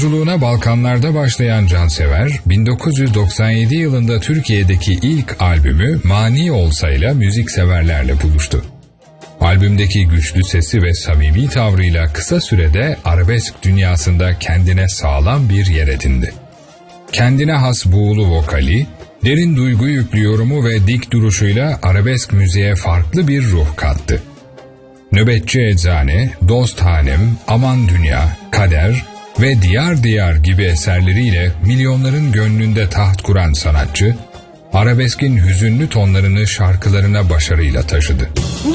Yolculuğuna Balkanlarda başlayan Cansever, 1997 yılında Türkiye'deki ilk albümü Mani Olsa'yla müzikseverlerle buluştu. Albümdeki güçlü sesi ve samimi tavrıyla kısa sürede arabesk dünyasında kendine sağlam bir yer edindi. Kendine has buğulu vokali, derin duygu yüklü yorumu ve dik duruşuyla arabesk müziğe farklı bir ruh kattı. Nöbetçi Eczane, Dost Hanem, Aman Dünya, Kader ve Diyar Diyar gibi eserleriyle milyonların gönlünde taht kuran sanatçı, arabeskin hüzünlü tonlarını şarkılarına başarıyla taşıdı.